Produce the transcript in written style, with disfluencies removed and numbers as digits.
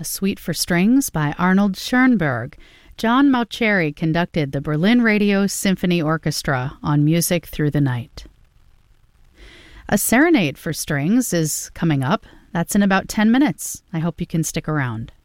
a suite for strings by Arnold Schoenberg. John Mauceri conducted the Berlin Radio Symphony Orchestra on Music Through the Night. A serenade for strings is coming up. That's in about 10 minutes. I hope you can stick around.